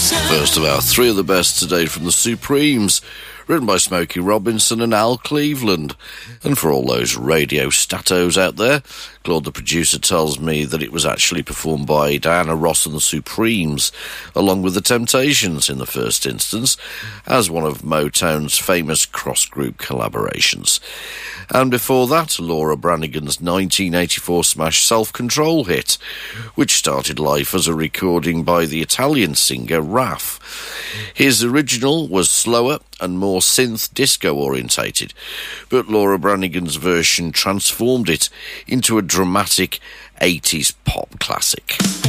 First of our three of the best today from the Supremes, written by Smokey Robinson and Al Cleveland. And for all those radio statos out there, Claude the producer tells me that it was actually performed by Diana Ross and the Supremes, along with the Temptations in the first instance, as one of Motown's famous cross-group collaborations. And before that, Laura Branigan's 1984 smash Self-Control hit, which started life as a recording by the Italian singer Raf. His original was slower and more synth disco orientated, but Laura Branigan's version transformed it into a dramatic 80s pop classic.